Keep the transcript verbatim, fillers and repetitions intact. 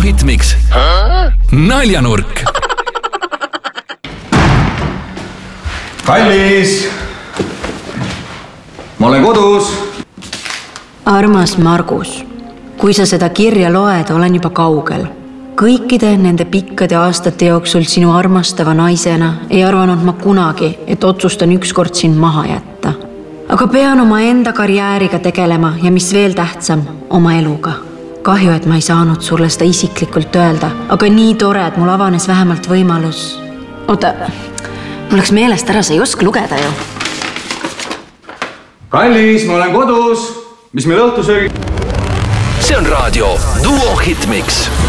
Hitmix naljanurk. Kallis, ma olen kodus. Armas Margus, kui sa seda kirja loed, olen juba kaugel. Kõikide nende pikkade aastate jooksul sinu armastava naisena ei arvanud ma kunagi, et otsustan ükskord sind maha jätta. Aga pean oma enda karjääriga tegelema ja mis veel tähtsam, oma eluga. Kahju, et ma ei saanud sulle seda isiklikult öelda, aga nii tore, et mul avanes vähemalt võimalus. Oota, mul läks meelest ära, sa ei oska lugeda ju. Kallis, ma olen kodus. Mis meil õhtusöögi? See on raadio Duo Hitmix.